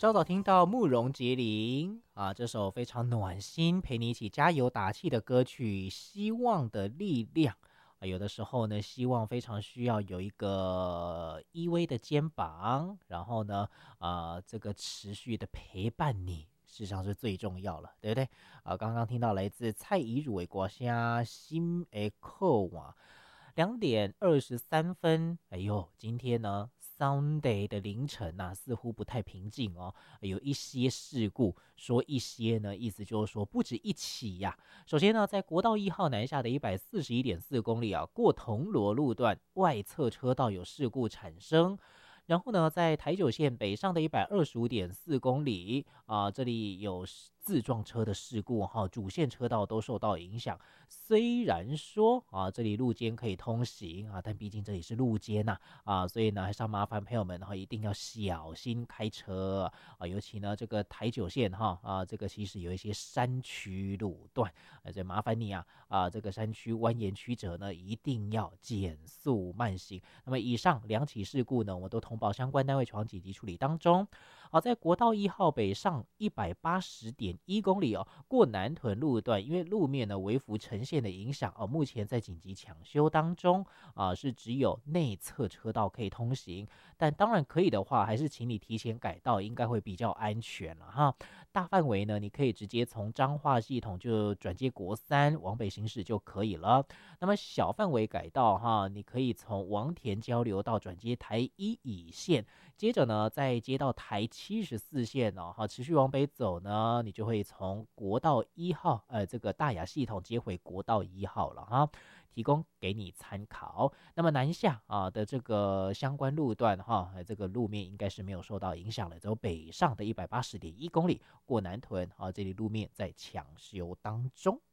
稍早听到慕容杰林啊，这首非常暖心，陪你一起加油打气的歌曲《希望的力量》有的时候呢，希望非常需要有一个依偎的肩膀，然后呢，这个持续的陪伴你，事实上是最重要了，对不对？刚刚听到来自蔡依如的歌声《心的渴望》。2:23，哎呦，今天呢，Sunday 的凌晨似乎不太平静哦，有一些事故，说一些呢，意思就是说不止一起呀。首先呢，在国道1号南下的141.4公里过铜锣路段外侧车道有事故产生。然后呢，在台九线北上的125.4公里这里有自撞车的事故主线车道都受到影响。虽然说这里路肩可以通行但毕竟这里是路肩所以呢还是要麻烦朋友们一定要小心开车尤其呢这个台九线这个其实有一些山区路段，所以麻烦你这个山区蜿蜒曲折呢一定要减速慢行。那么以上2起事故呢，我都通报相关单位全紧急处理当中。在国道1号北上180.1公里过南屯路段，因为路面呢微幅呈现的影响目前在紧急抢修当中是只有内侧车道可以通行，但当然可以的话，还是请你提前改道，应该会比较安全了哈。大范围呢，你可以直接从彰化系统就转接国3往北行驶就可以了。那么小范围改道你可以从王田交流道转接台1乙线，接着呢再接到台74线持续往北走呢，你就会从国道1号这个大雅系统接回国道1号了哈，提供给你参考。那么南下的这个相关路段这个路面应该是没有受到影响了，只有北上的180.1公里过南屯这里路面在抢修当中。